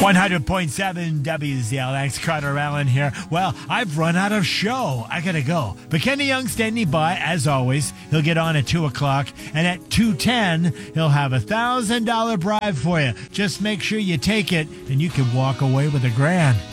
100.7 WZLX, Carter Allen here. Well, I've run out of show. I gotta go. But Kenny Young standing by, as always. He'll get on at 2 o'clock, and at 2:10, he'll have a $1,000 bribe for you. Just make sure you take it, and you can walk away with $1,000.